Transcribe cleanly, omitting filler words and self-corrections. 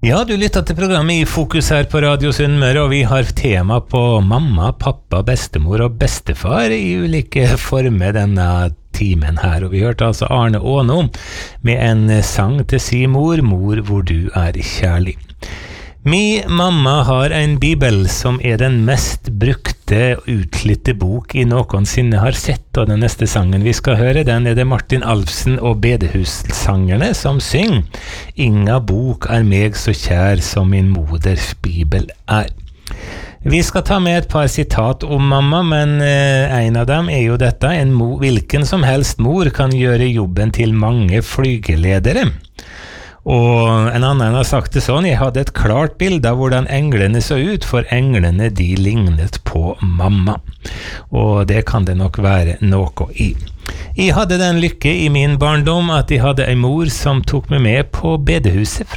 Ja, du lytter til programmet I Fokus her på Radio Sunnmøre, og vi har tema på mamma, pappa, bestemor og bestefar I ulike former denne timen her. Og vi hørte altså Arne Åno med en sang til si mor, mor hvor du kjærlig. Mi mamma har en bibel som den mest brukte utklitte bok I noensinne har sett, og den neste sangen vi skal høre, den det Martin Alfsen og Bedehussangerne som syng. Inga bok meg så kjær som min moders bibel Vi skal ta med et par sitat om mamma, men en av dem jo dette, hvilken som helst mor kan gjøre jobben til mange flygeledere. Og en annen har sagt det sånn, jeg hadde et klart bilde av hvordan englene så ut, for englene de lignet på mamma. Og det kan det nok være noe I. Jeg hadde den lykke I min barndom at jeg hadde en mor som tok meg med på bedehuset